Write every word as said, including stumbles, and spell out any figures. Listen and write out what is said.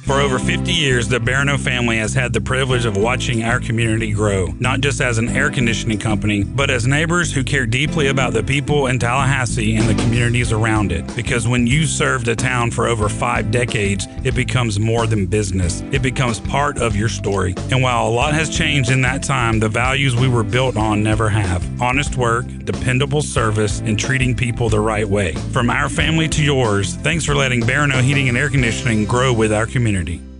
For over fifty years, the Barano family has had the privilege of watching our community grow, not just as an air conditioning company, but as neighbors who care deeply about the people in Tallahassee and the communities around it. Because when you served a town for over five decades, it becomes more than business. It becomes part of your story. And while a lot has changed in that time, the values we were built on never have. Honest work, dependable service, and treating people the right way. From our family to yours, thanks for letting Barano Heating and Air Conditioning grow with our community.